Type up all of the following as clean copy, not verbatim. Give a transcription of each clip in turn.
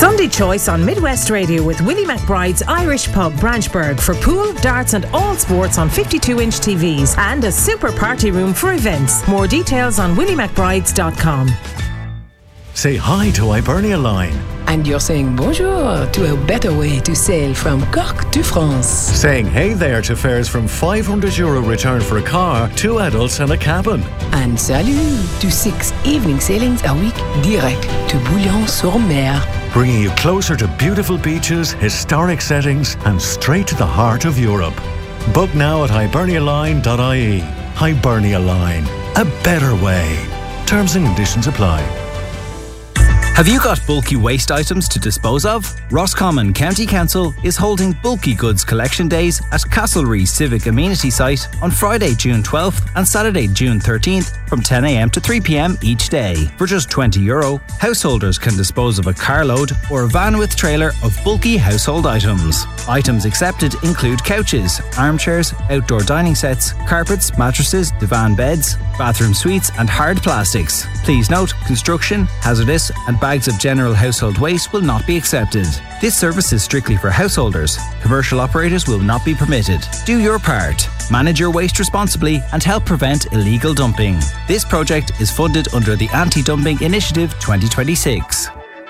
Sunday Choice on Midwest Radio with Willie McBride's Irish Pub, Branchburg, for pool, darts and all sports on 52-inch TVs and a super party room for events. More details on williemcbrides.com. Say hi to Hibernia Line. And you're saying bonjour to a better way to sail from Cork to France. Saying hey there to fares from €500 return for a car, 2 adults and a cabin. And salut to 6 evening sailings a week direct to Bouillon-sur-Mer. Bringing you closer to beautiful beaches, historic settings and straight to the heart of Europe. Book now at hibernialine.ie. Hibernia Line. A better way. Terms and conditions apply. Have you got bulky waste items to dispose of? Roscommon County Council is holding Bulky Goods Collection Days at Castlereagh Civic Amenity Site on Friday, June 12th and Saturday, June 13th from 10 a.m. to 3 p.m. each day. For just €20, householders can dispose of a carload or a van with trailer of bulky household items. Items accepted include couches, armchairs, outdoor dining sets, carpets, mattresses, divan beds, bathroom suites and hard plastics. Please note, construction, hazardous and bags of general household waste will not be accepted. This service is strictly for householders. Commercial operators will not be permitted. Do your part. Manage your waste responsibly and help prevent illegal dumping. This project is funded under the Anti-Dumping Initiative 2026.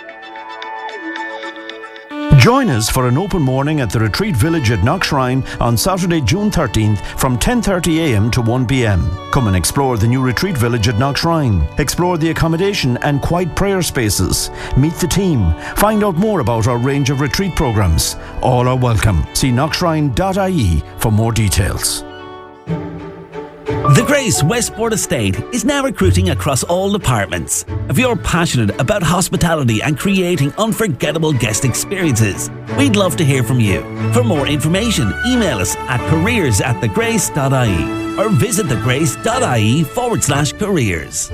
Join us for an open morning at the Retreat Village at Knockshrine on Saturday, June 13th from 10:30 a.m. to 1 p.m. Come and explore the new Retreat Village at Knockshrine. Explore the accommodation and quiet prayer spaces. Meet the team. Find out more about our range of retreat programs. All are welcome. See knockshrine.ie for more details. The Grace Westport Estate is now recruiting across all departments. If you're passionate about hospitality and creating unforgettable guest experiences, we'd love to hear from you. For more information, email us at careers@thegrace.ie or visit thegrace.ie/careers.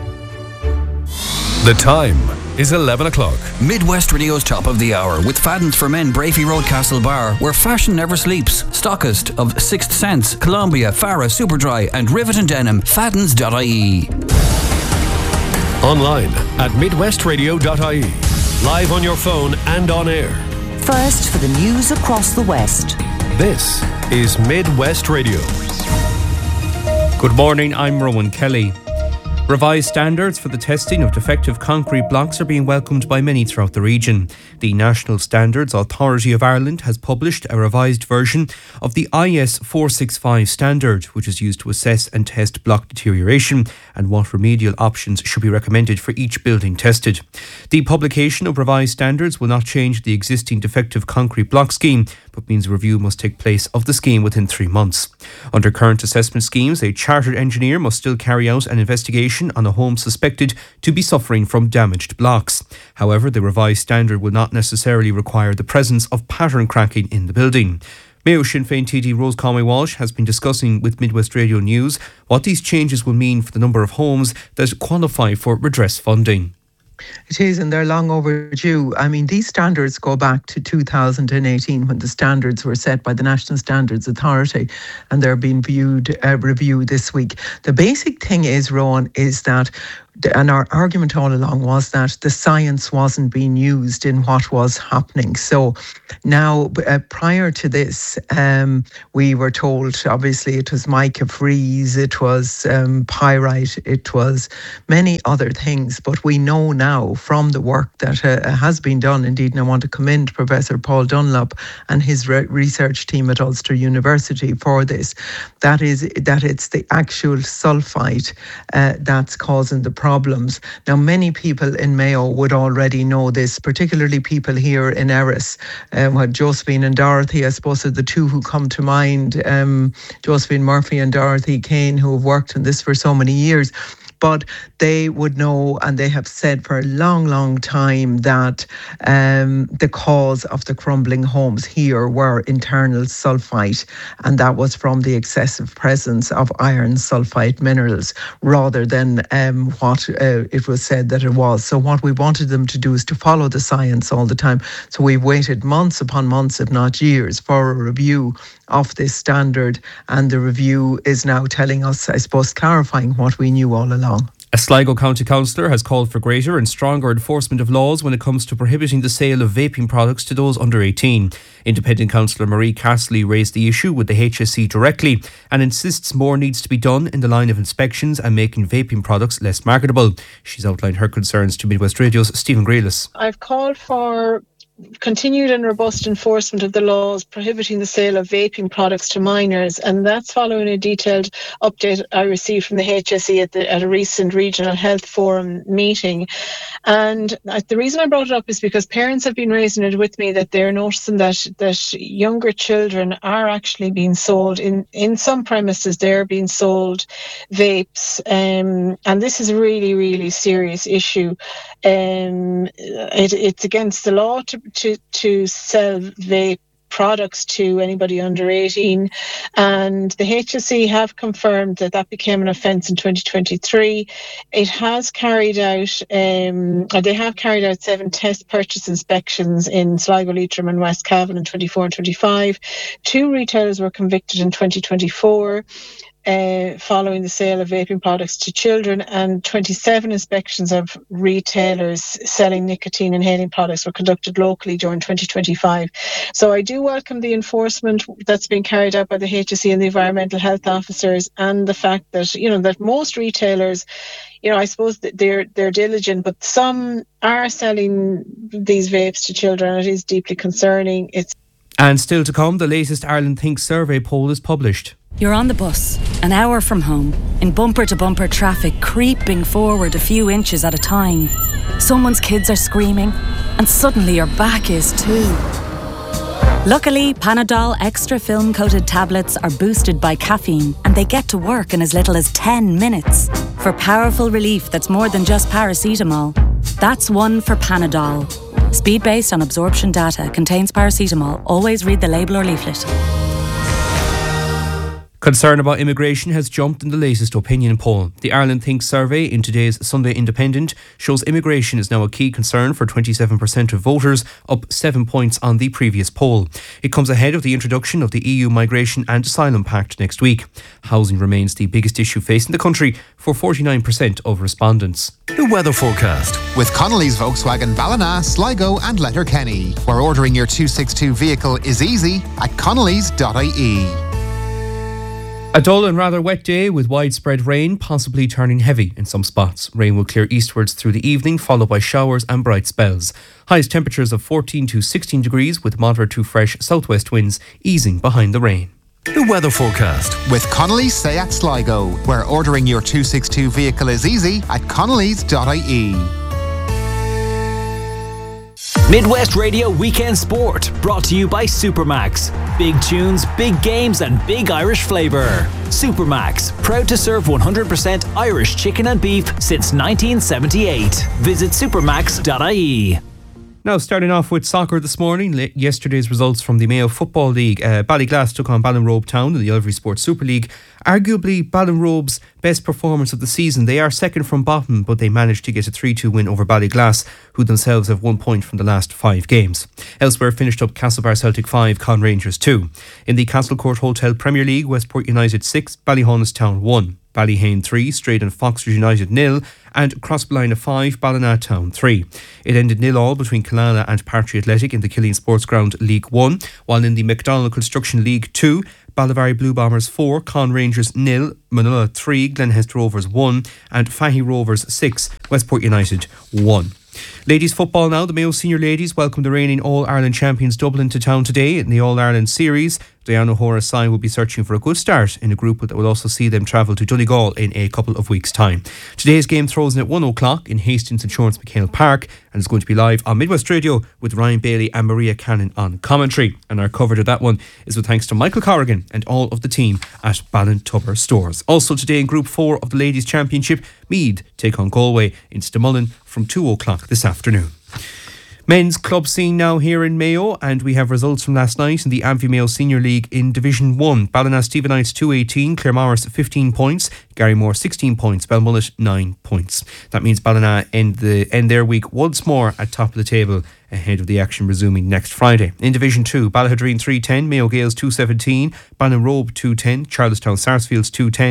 The time is 11 o'clock. Midwest Radio's Top of the Hour with Fadden's for Men, Brafey Road, Castlebar, where fashion never sleeps. Stockist of Sixth Sense, Columbia, Farah, Superdry and Rivet and Denim. Faddens.ie. Online at midwestradio.ie. Live on your phone and on air. First for the news across the West. This is Midwest Radio. Good morning, I'm Rowan Kelly. Revised standards for the testing of defective concrete blocks are being welcomed by many throughout the region. The National Standards Authority of Ireland has published a revised version of the IS 465 standard, which is used to assess and test block deterioration and what remedial options should be recommended for each building tested. The publication of revised standards will not change the existing defective concrete block scheme, but means review must take place of the scheme within 3 months. Under current assessment schemes, a chartered engineer must still carry out an investigation on a home suspected to be suffering from damaged blocks. However, the revised standard will not necessarily require the presence of pattern cracking in the building. Mayo Sinn Féin TD Rose Conway Walsh has been discussing with Midwest Radio News what these changes will mean for the number of homes that qualify for redress funding. It is, and they're long overdue. I mean, these standards go back to 2018 when the standards were set by the National Standards Authority, and they're being reviewed this week. The basic thing is, Rowan, is that, and our argument all along was that the science wasn't being used in what was happening. So now, prior to this, we were told, obviously, it was mica freeze, it was pyrite, it was many other things. But we know now from the work that has been done, indeed, and I want to commend Professor Paul Dunlop and his research team at Ulster University for this, that it's the actual sulfite that's causing the problems. Now, many people in Mayo would already know this, particularly people here in Erris. Josephine and Dorothy, I suppose, are the two who come to mind. Josephine Murphy and Dorothy Kane, who have worked on this for so many years. But they would know, and they have said for a long, long time, that the cause of the crumbling homes here were internal sulfite, and that was from the excessive presence of iron sulfite minerals rather than what it was said that it was. So what we wanted them to do is to follow the science all the time. So we've waited months upon months, if not years, for a review of this standard, and the review is now telling us, I suppose, clarifying what we knew all along. A Sligo County Councillor has called for greater and stronger enforcement of laws when it comes to prohibiting the sale of vaping products to those under 18. Independent Councillor Marie Castley raised the issue with the HSE directly and insists more needs to be done in the line of inspections and making vaping products less marketable. She's outlined her concerns to Midwest Radio's Stephen Grealis. I've called for continued and robust enforcement of the laws prohibiting the sale of vaping products to minors, and that's following a detailed update I received from the HSE at a recent Regional Health Forum meeting. And the reason I brought it up is because parents have been raising it with me that they're noticing that younger children are actually being sold in some premises. They're being sold vapes, and this is a really, really serious issue. It's against the law to sell vape products to anybody under 18, and the HSE have confirmed that became an offence in 2023. It has carried out they have carried out 7 test purchase inspections in Sligo, Leitrim and West Cavan in 24 and 25. 2 retailers were convicted in 2024 following the sale of vaping products to children, and 27 inspections of retailers selling nicotine inhaling products were conducted locally during 2025. So I do welcome the enforcement that's been carried out by the HSE and the environmental health officers, and the fact that, that most retailers, I suppose that they're diligent, but some are selling these vapes to children, and it is deeply concerning. And still to come, the latest Ireland Thinks survey poll is published. You're on the bus, an hour from home, in bumper-to-bumper traffic, creeping forward a few inches at a time. Someone's kids are screaming, and suddenly your back is too. Luckily, Panadol Extra film-coated tablets are boosted by caffeine, and they get to work in as little as 10 minutes. For powerful relief that's more than just paracetamol. That's one for Panadol. Speed based on absorption data, contains paracetamol. Always read the label or leaflet. Concern about immigration has jumped in the latest opinion poll. The Ireland Thinks survey in today's Sunday Independent shows immigration is now a key concern for 27% of voters, up 7 points on the previous poll. It comes ahead of the introduction of the EU Migration and Asylum Pact next week. Housing remains the biggest issue facing the country for 49% of respondents. The weather forecast with Connolly's Volkswagen Ballina, Sligo and Letterkenny, where ordering your 262 vehicle is easy at connolly's.ie. A dull and rather wet day with widespread rain, possibly turning heavy in some spots. Rain will clear eastwards through the evening, followed by showers and bright spells. Highest temperatures of 14 to 16 degrees with moderate to fresh southwest winds easing behind the rain. The weather forecast with Connolly's Seat Sligo, where ordering your 262 vehicle is easy at connolly's.ie. Midwest Radio Weekend Sport, brought to you by Supermax. Big tunes, big games and big Irish flavour. Supermax, proud to serve 100% Irish chicken and beef since 1978. Visit supermax.ie. Now, starting off with soccer this morning, yesterday's results from the Mayo Football League. Ballyglass took on Ballinrobe Town in the Ulvery Sports Super League. Arguably Ballinrobe's best performance of the season. They are second from bottom, but they managed to get a 3-2 win over Ballyglass, who themselves have 1 point from the last 5 games. Elsewhere finished up Castlebar Celtic 5, Con Rangers 2. In the Castlecourt Hotel Premier League, Westport United 6, Ballyhonus Town 1. Ballyhane 3, Straight and Foxford United 0, and Crossballina 5, Ballina Town 3. It ended 0-0 between Killala and Partry Athletic in the Killeen Sports Ground League 1, while in the McDonald Construction League 2, Ballivary Blue Bombers 4, Con Rangers 0, Manila 3, Glenhest Rovers 1, and Fahy Rovers 6, Westport United 1. Ladies football now. The Mayo Senior Ladies welcome the reigning All-Ireland champions Dublin to town today in the All-Ireland Series. Diana O'Hara's side will be searching for a good start in a group that will also see them travel to Donegal in a couple of weeks' time. Today's game throws in at 1 o'clock in Hastings Insurance McHale Park and is going to be live on Midwest Radio with Ryan Bailey and Maria Cannon on commentary. And our coverage of that one is with thanks to Michael Corrigan and all of the team at Ballintubber Stores. Also today in Group 4 of the Ladies' Championship, Meath take on Galway in Stamullen from 2 o'clock this afternoon. Men's club scene now here in Mayo, and we have results from last night in the Amphy Mayo Senior League in Division 1. Ballina Stephenites 218, Claremorris 15 points, Garrymore 16 points, Belmullet 9 points. That means Ballina end their week once more at top of the table ahead of the action resuming next Friday. In Division 2, Ballahadreen 310, Mayo Gales 217, Ballinrobe 210, Charlestown Sarsfields 210,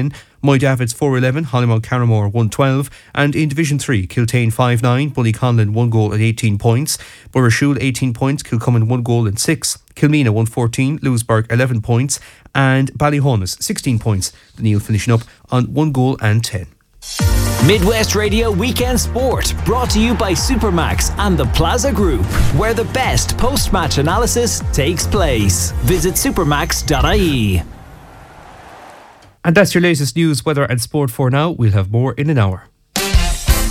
Moy Davids 4-11, Hollymount Carramore 1-12, and in Division 3, Kiltane 5-9, Bunnyconlin 1 goal at 18 points, Burrishoole 18 points, Kilcummin 1 goal and 6, Kilmeena 114, Lewisburg 11 points, and Ballyhonus 16 points. The Neil finishing up on 1 goal and 10. Midwest Radio Weekend Sport, brought to you by Supermax and the Plaza Group, where the best post-match analysis takes place. Visit supermax.ie. And that's your latest news, weather and sport for now. We'll have more in an hour.